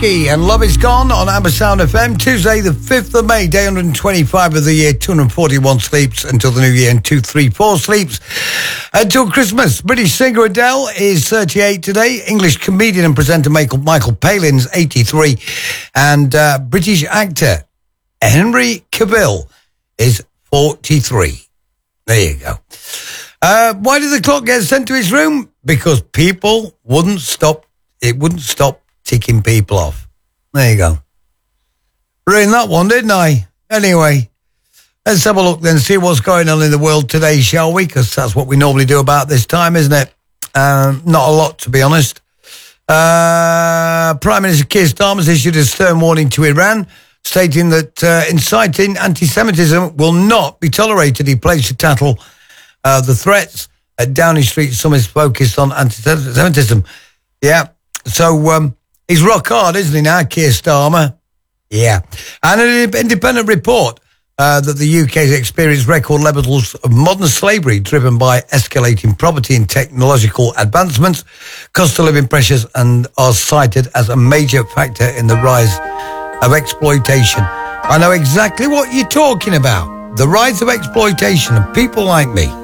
And Love Is Gone on Amber Sound FM. Tuesday the 5th of May, day 125 of the year. 241 sleeps until the new year and 234 sleeps until Christmas. British singer Adele is 38 today. English comedian and presenter Michael Palin's 83. And British actor Henry Cavill is 43. There you go. Why did the clock get sent to his room? Because people wouldn't stop. It wouldn't stop ticking people off. There you go. Ruined that one, didn't I? Anyway, let's have a look then, see what's going on in the world today, shall we? Because that's what we normally do about this time, isn't it? Not a lot, to be honest. Prime Minister Keir Starmer has issued a stern warning to Iran, stating that inciting anti-Semitism will not be tolerated. He pledged to tackle the threats at Downing Street summit focused on anti-Semitism. Yeah. So he's rock hard, isn't he now, Keir Starmer? Yeah. And an independent report that the UK has experienced record levels of modern slavery driven by escalating property and technological advancements. Cost of living pressures and are cited as a major factor in the rise of exploitation. I know exactly what you're talking about. The rise of exploitation of people like me.